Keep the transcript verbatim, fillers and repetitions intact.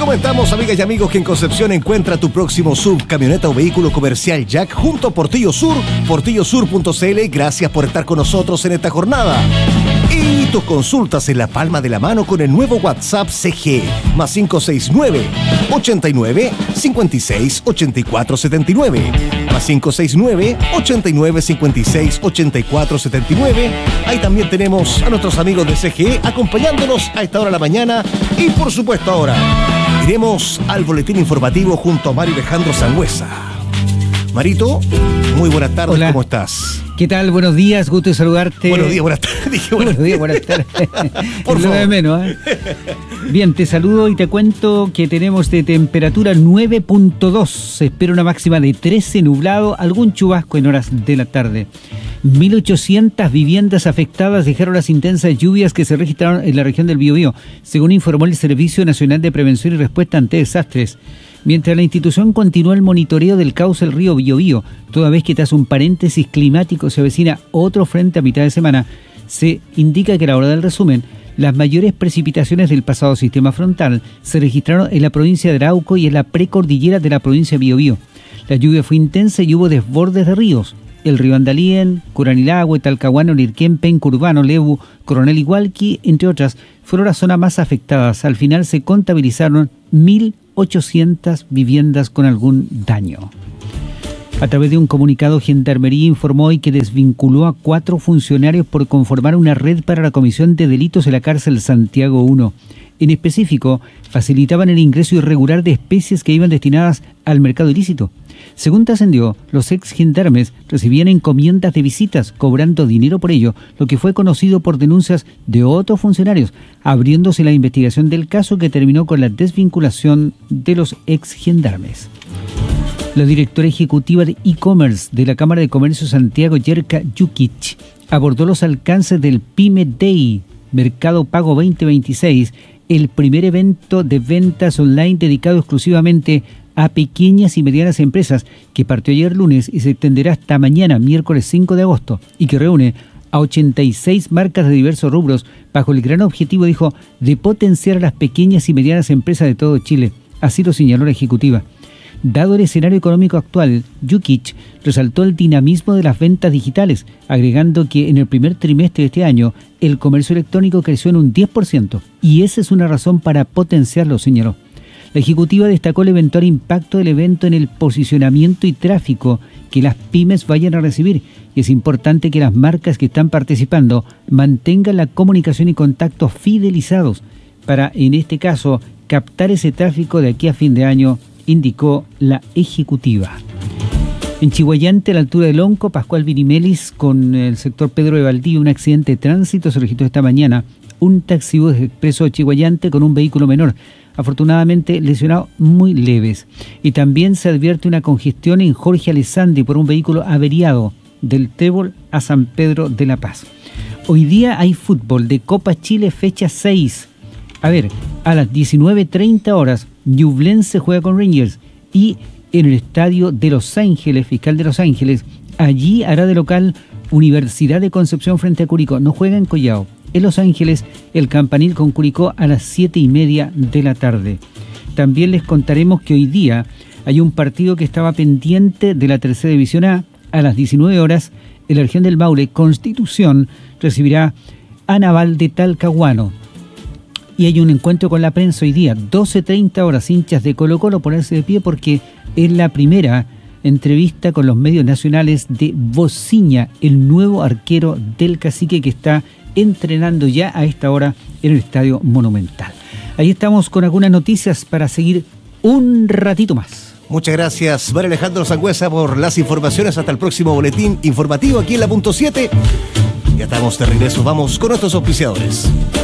comentamos, amigas y amigos, que en Concepción encuentra tu próximo S U V, camioneta o vehículo comercial Jack junto a Portillo Sur, portillo sur punto c l. Gracias por estar con nosotros en esta jornada. Y tus consultas en la palma de la mano con el nuevo WhatsApp C G, más cinco seis nueve, ochenta y nueve, cincuenta y seis, ochenta y cuatro setenta y nueve, más cinco seis nueve, ochenta y nueve, cincuenta y seis, ochenta y cuatro setenta y nueve. Ahí también tenemos a nuestros amigos de C G acompañándonos a esta hora de la mañana. Y por supuesto ahora iremos al boletín informativo junto a Mario Alejandro Sangüesa. Marito, muy buenas tardes. Hola. ¿Cómo estás? ¿Qué tal? Buenos días, gusto de saludarte. Buenos días, buenas tardes. Dije, buenos, buenos días, buenas tardes. Por favor. De menos, ¿eh? Bien, te saludo y te cuento que tenemos de temperatura nueve punto dos. Se espera una máxima de trece, nublado, algún chubasco en horas de la tarde. mil ochocientas viviendas afectadas dejaron las intensas lluvias que se registraron en la región del Biobío, según informó el Servicio Nacional de Prevención y Respuesta ante Desastres. Mientras la institución continúa el monitoreo del cauce del río Biobío, toda vez que tras un paréntesis climático se avecina otro frente a mitad de semana, se indica que a la hora del resumen, las mayores precipitaciones del pasado sistema frontal se registraron en la provincia de Arauco y en la precordillera de la provincia de Biobío. La lluvia fue intensa y hubo desbordes de ríos. El río Andalien, Curanilagüe, Talcahuano, Lirquén, Penco Urbano, Lebu, Coronel Igualqui, entre otras, fueron las zonas más afectadas. Al final se contabilizaron mil ochocientas viviendas con algún daño. A través de un comunicado, Gendarmería informó hoy que desvinculó a cuatro funcionarios por conformar una red para la comisión de delitos en la cárcel Santiago uno. En específico, facilitaban el ingreso irregular de especies que iban destinadas al mercado ilícito. Según trascendió, los ex gendarmes recibían encomiendas de visitas, cobrando dinero por ello, lo que fue conocido por denuncias de otros funcionarios, abriéndose la investigación del caso que terminó con la desvinculación de los ex gendarmes. La directora ejecutiva de e-commerce de la Cámara de Comercio Santiago, Yerka Jukic, abordó los alcances del Pyme Day, Mercado Pago veinte veintiséis, el primer evento de ventas online dedicado exclusivamente a pequeñas y medianas empresas, que partió ayer lunes y se extenderá hasta mañana, miércoles cinco de agosto, y que reúne a ochenta y seis marcas de diversos rubros, bajo el gran objetivo, dijo, de potenciar a las pequeñas y medianas empresas de todo Chile. Así lo señaló la ejecutiva. Dado el escenario económico actual, Jukic resaltó el dinamismo de las ventas digitales, agregando que en el primer trimestre de este año el comercio electrónico creció en un diez por ciento, y esa es una razón para potenciarlo, señaló. La ejecutiva destacó el eventual impacto del evento en el posicionamiento y tráfico que las pymes vayan a recibir, y es importante que las marcas que están participando mantengan la comunicación y contactos fidelizados para, en este caso, captar ese tráfico de aquí a fin de año, indicó la ejecutiva. En Chihuayante, a la altura del Onco, Pascual Virimelis, con el sector Pedro de Valdivia, un accidente de tránsito se registró esta mañana. Un taxibús expreso de Chihuayante con un vehículo menor, afortunadamente lesionados muy leves. Y también se advierte una congestión en Jorge Alessandri por un vehículo averiado del Trébol a San Pedro de la Paz. Hoy día hay fútbol de Copa Chile, fecha seis. A ver, a las diecinueve treinta horas, Ñublense juega con Rangers, y en el estadio de Los Ángeles, Fiscal de Los Ángeles, allí hará de local Universidad de Concepción frente a Curicó. No juega en Collao. En Los Ángeles, el Campanil con Curicó a las siete y media de la tarde. También les contaremos que hoy día hay un partido que estaba pendiente de la Tercera División A. A las diecinueve horas, en la región del Maule, Constitución recibirá a Naval de Talcahuano. Y hay un encuentro con la prensa hoy día, doce treinta horas, hinchas de Colo Colo ponerse de pie porque es la primera entrevista con los medios nacionales de Bociña, el nuevo arquero del Cacique que está entrenando ya a esta hora en el Estadio Monumental. Ahí estamos con algunas noticias para seguir un ratito más. Muchas gracias, Mario Alejandro Sangüesa, por las informaciones. Hasta el próximo boletín informativo aquí en la punto siete. Ya estamos de regreso, vamos con nuestros auspiciadores.